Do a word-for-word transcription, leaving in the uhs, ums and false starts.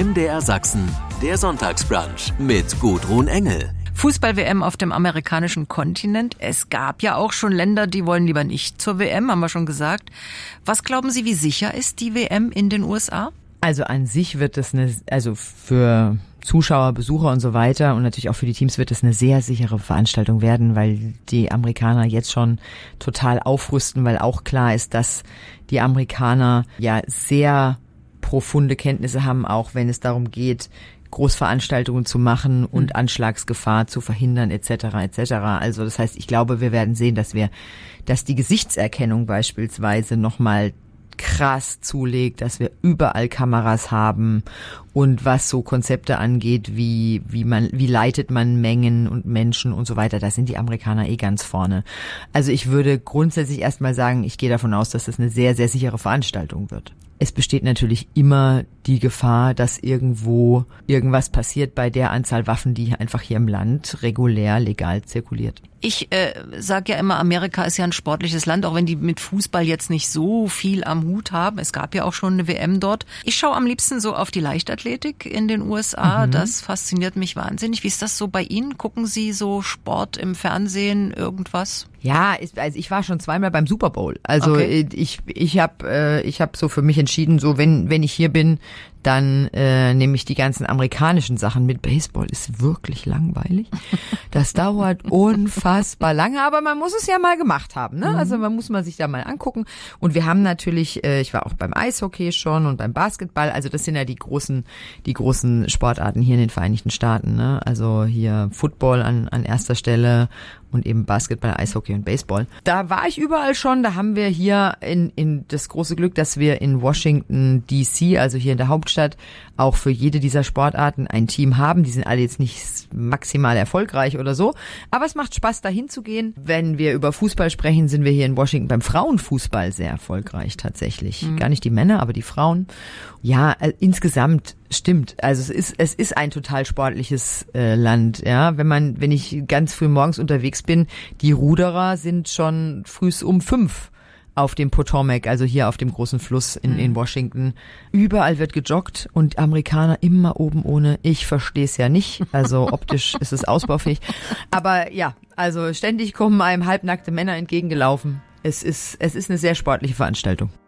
M D R Sachsen, der Sonntagsbrunch mit Gudrun Engel. Fußball-W M auf dem amerikanischen Kontinent. Es gab ja auch schon Länder, die wollen lieber nicht zur W M, haben wir schon gesagt. Was glauben Sie, wie sicher ist die W M in den U S A? Also an sich wird es eine, also für Zuschauer, Besucher und so weiter und natürlich auch für die Teams wird es eine sehr sichere Veranstaltung werden, weil die Amerikaner jetzt schon total aufrüsten, weil auch klar ist, dass die Amerikaner ja sehr profunde Kenntnisse haben, auch wenn es darum geht, Großveranstaltungen zu machen und mhm. Anschlagsgefahr zu verhindern et cetera et cetera. Also das heißt, ich glaube, wir werden sehen, dass wir, dass die Gesichtserkennung beispielsweise nochmal krass zulegt, dass wir überall Kameras haben und was so Konzepte angeht, wie wie man wie leitet man Mengen und Menschen und so weiter, da sind die Amerikaner eh ganz vorne. Also ich würde grundsätzlich erstmal sagen, ich gehe davon aus, dass das eine sehr, sehr sichere Veranstaltung wird. Es besteht natürlich immer die Gefahr, dass irgendwo irgendwas passiert bei der Anzahl Waffen, die einfach hier im Land regulär, legal zirkuliert. Ich äh, sage ja immer, Amerika ist ja ein sportliches Land, auch wenn die mit Fußball jetzt nicht so viel am Hut haben. Es gab ja auch schon eine W M dort. Ich schaue am liebsten so auf die Leichtathletik in den U S A. Mhm. Das fasziniert mich wahnsinnig. Wie ist das so bei Ihnen? Gucken Sie so Sport im Fernsehen, irgendwas? Ja, also ich war schon zweimal beim Super Bowl. Also okay. ich ich habe äh, ich habe so für mich entschieden, so wenn wenn ich hier bin, dann äh, nehme ich die ganzen amerikanischen Sachen mit. Baseball ist wirklich langweilig. Das dauert unfassbar lange, aber man muss es ja mal gemacht haben, ne? Also man muss man sich da mal angucken. Und wir haben natürlich, äh, ich war auch beim Eishockey schon und beim Basketball. Also das sind ja die großen, die großen Sportarten hier in den Vereinigten Staaten, ne? Also hier Football an an erster Stelle und eben Basketball, Eishockey und Baseball. Da war ich überall schon. Da haben wir hier in in das große Glück, dass wir in Washington D C, also hier in der Hauptstadt, auch für jede dieser Sportarten ein Team haben. Die sind alle jetzt nicht maximal erfolgreich oder so, aber es macht Spaß, dahin zu gehen. Wenn wir über Fußball sprechen, sind wir hier in Washington beim Frauenfußball sehr erfolgreich tatsächlich. Mhm. Gar nicht die Männer, aber die Frauen. Ja, äh, insgesamt stimmt. Also es ist es ist ein total sportliches äh, Land. Ja, wenn man wenn ich ganz früh morgens unterwegs bin, die Ruderer sind schon frühs um fünf auf dem Potomac, also hier auf dem großen Fluss in, in Washington. Überall wird gejoggt und Amerikaner immer oben ohne. Ich verstehe es ja nicht. Also optisch ist es ausbaufähig. Aber ja, also ständig kommen einem halbnackte Männer entgegengelaufen. Es ist, es ist eine sehr sportliche Veranstaltung.